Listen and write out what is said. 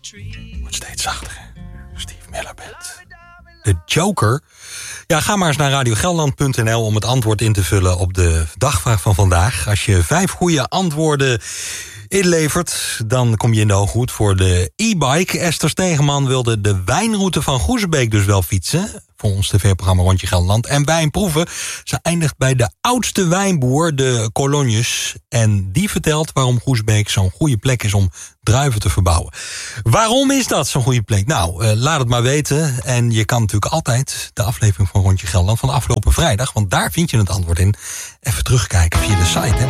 Wordt steeds zachter, hè? Steve Miller Band. De Joker. Ja, ga maar eens naar radiogelderland.nl om het antwoord in te vullen op de dagvraag van vandaag. Als je 5 goede antwoorden inlevert, dan kom je in de hooghoed voor de e-bike. Esther Stegeman wilde de wijnroute van Goezebeek dus wel fietsen voor ons tv-programma Rondje Gelderland. En wijnproeven. Ze eindigt bij de oudste wijnboer, de Colognes. En die vertelt waarom Goezebeek zo'n goede plek is om druiven te verbouwen. Waarom is dat zo'n goede plek? Nou, laat het maar weten. En je kan natuurlijk altijd de aflevering van Rondje Gelderland van de afgelopen vrijdag, want daar vind je het antwoord in, even terugkijken via de site. Hè.